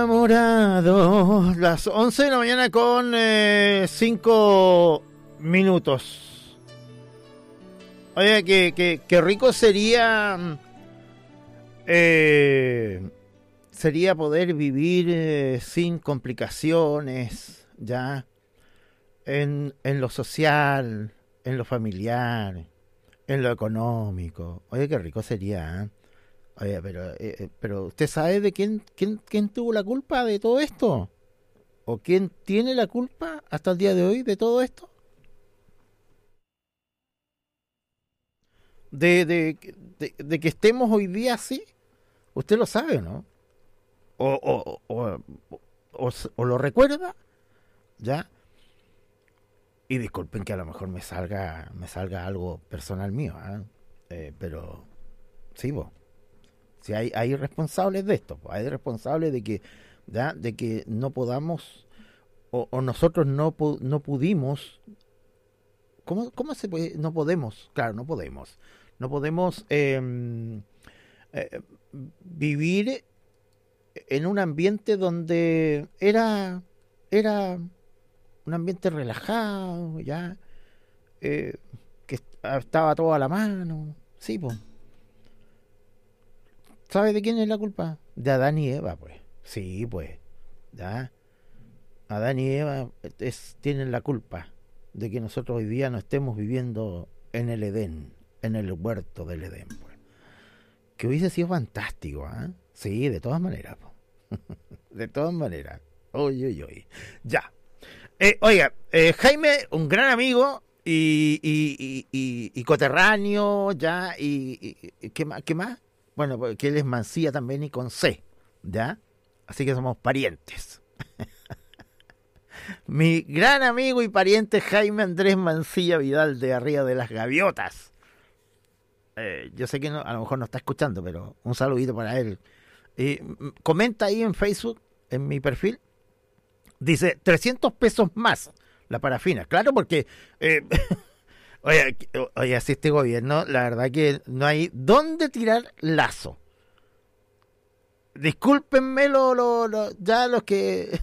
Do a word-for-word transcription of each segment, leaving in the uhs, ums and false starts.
Enamorado, las once de la mañana con eh, cinco minutos. Oye, que, que, que rico sería eh, sería poder vivir eh, sin complicaciones, ya, en, en lo social, en lo familiar, en lo económico. Oye, qué rico sería, ¿eh? Oye, pero, eh, pero ¿usted sabe de quién, quién, quién tuvo la culpa de todo esto? ¿O quién tiene la culpa hasta el día de hoy de todo esto? De, de, de, de que estemos hoy día así. Usted lo sabe, ¿no? O, o, o, o, o lo recuerda, ¿ya? Y disculpen que a lo mejor me salga me salga algo personal mío, ¿eh? Eh, pero sí, vos. Si hay, hay responsables de esto, pues, hay responsables de que, ¿ya? De que no podamos, o, o nosotros no, no pudimos, ¿cómo, cómo se puede? No podemos, claro, no podemos, no podemos eh, eh, vivir en un ambiente donde era, era un ambiente relajado, ya, eh, que estaba todo a la mano, sí, pues. ¿Sabe de quién es la culpa? De Adán y Eva, pues. Sí, pues. ¿Ya? Adán y Eva es, tienen la culpa de que nosotros hoy día no estemos viviendo en el Edén, en el huerto del Edén, pues. Que hubiese sido fantástico, ¿ah? ¿eh? Sí, de todas maneras. De todas maneras. Oye, oye, oye. Ya. Eh, oiga, eh, Jaime, un gran amigo y, y, y, y, y coterráneo, ya, y, y, y ¿qué más? ¿Qué más? Bueno, porque él es Mancilla también y con C, ¿ya? Así que somos parientes. Mi gran amigo y pariente Jaime Andrés Mancilla Vidal de Arriba de las Gaviotas. Eh, yo sé que no, a lo mejor no está escuchando, pero un saludito para él. Eh, comenta ahí en Facebook, en mi perfil, dice trescientos pesos más la parafina. Claro, porque... Eh, Oye, oye, así este gobierno, la verdad que no hay dónde tirar lazo. Discúlpenme lo, lo, lo, ya los que...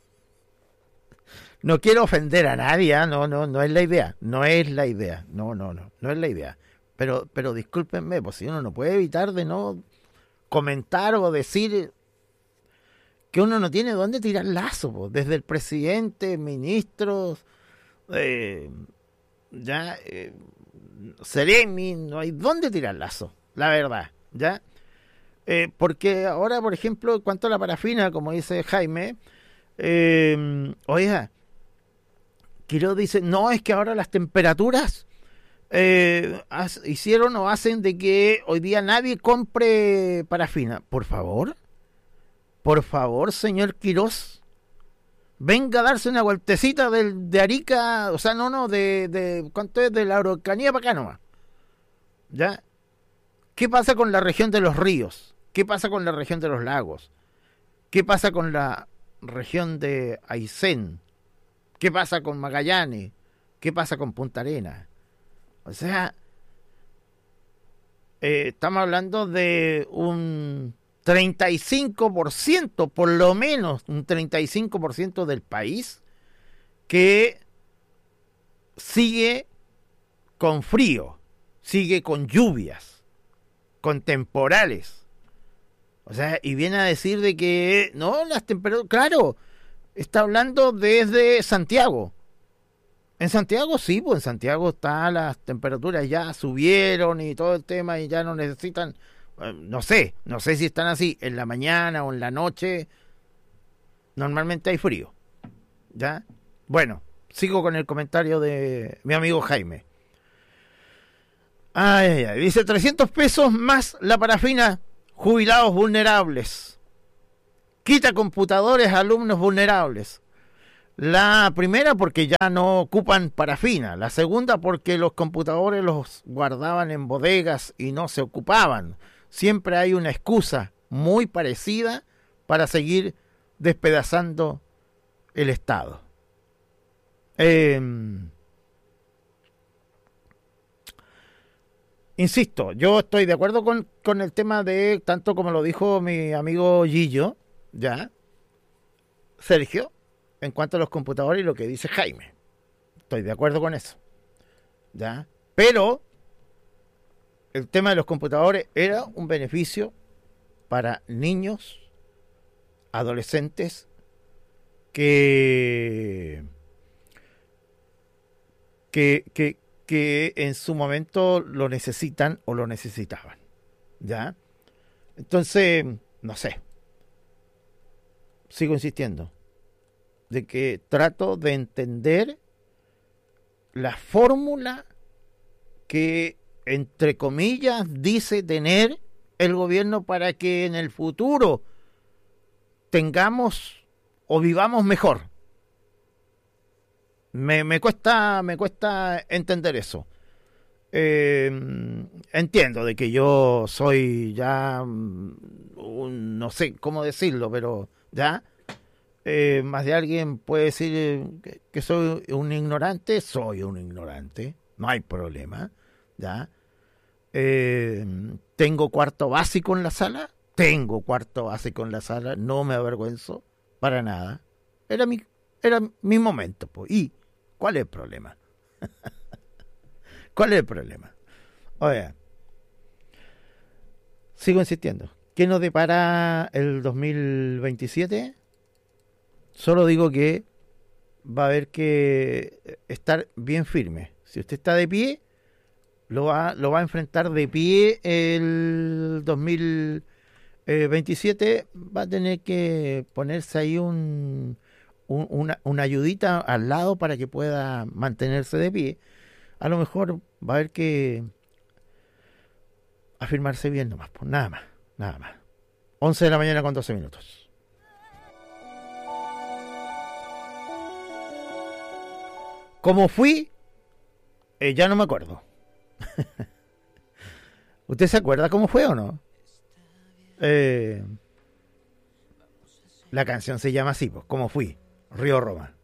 No quiero ofender a nadie, ¿eh? no, no, no es la idea, no es la idea, no, no, no, no es la idea. Pero, pero discúlpenme, pues si uno no puede evitar de no comentar o decir que uno no tiene dónde tirar lazo, pues, desde el presidente, ministros, eh, ya... Eh, Seremi, no hay dónde tirar lazo, la verdad, ¿ya? Eh, porque ahora, por ejemplo, en cuanto a la parafina, como dice Jaime, eh, oiga, Quiroz dice, no, es que ahora las temperaturas eh, has, hicieron o hacen de que hoy día nadie compre parafina. Por favor, por favor, señor Quiroz, venga a darse una vueltecita de, de Arica, o sea, no, no, de, de ¿cuánto es? De la Araucanía para acá nomás. ¿Ya? ¿Qué pasa con la región de los ríos? ¿Qué pasa con la región de los lagos? ¿Qué pasa con la región de Aysén? ¿Qué pasa con Magallanes? ¿Qué pasa con Punta Arenas? O sea, eh, estamos hablando de un treinta y cinco por ciento, por lo menos un treinta y cinco por ciento del país que sigue con frío, sigue con lluvias, con temporales. O sea, y viene a decir de que no, las temperaturas, claro, está hablando desde Santiago. En Santiago sí, pues en Santiago está, las temperaturas ya subieron y todo el tema y ya no necesitan... No sé, no sé si están así en la mañana o en la noche. Normalmente hay frío, ¿ya? Bueno, sigo con el comentario de mi amigo Jaime. Ay, ay, ay. Dice trescientos pesos más la parafina, jubilados vulnerables. Quita computadores a alumnos vulnerables. La primera porque ya no ocupan parafina. La segunda porque los computadores los guardaban en bodegas y no se ocupaban. Siempre hay una excusa muy parecida para seguir despedazando el Estado. Eh, insisto, yo estoy de acuerdo con, con el tema de, tanto como lo dijo mi amigo Gillo, ya, Sergio, en cuanto a los computadores y lo que dice Jaime. Estoy de acuerdo con eso. ¿Ya? Pero el tema de los computadores era un beneficio para niños, adolescentes que, que, que, que en su momento lo necesitan o lo necesitaban. ¿Ya? Entonces, no sé. Sigo insistiendo de que trato de entender la fórmula que, entre comillas, dice tener el gobierno para que en el futuro tengamos o vivamos mejor. Me, me cuesta, me cuesta entender eso. Eh, entiendo de que yo soy ya un, no sé cómo decirlo, pero ya eh, más de alguien puede decir que, que soy un ignorante, soy un ignorante, no hay problema, ya. Eh, tengo cuarto básico en la sala, tengo cuarto básico en la sala, no me avergüenzo para nada. Era mi, era mi momento, pues. ¿Y cuál es el problema? ¿Cuál es el problema? Oye, sigo insistiendo. ¿Qué nos depara el dos mil veintisiete? Solo digo que va a haber que estar bien firme. Si usted está de pie, lo va, lo va a enfrentar de pie el dos mil veintisiete. Va a tener que ponerse ahí un, un, una, una ayudita al lado para que pueda mantenerse de pie. A lo mejor va a haber que afirmarse bien nomás, pues nada más, nada más. once de la mañana con doce minutos. ¿Cómo fui? Eh, ya no me acuerdo. ¿Usted se acuerda cómo fue o no? Eh, la canción se llama así, pues, ¿cómo fui? Río Roma.